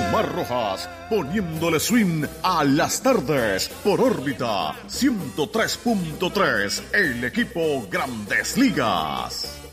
Omar Rojas, poniéndole swing a las tardes por órbita 103.3, el equipo Grandes Ligas.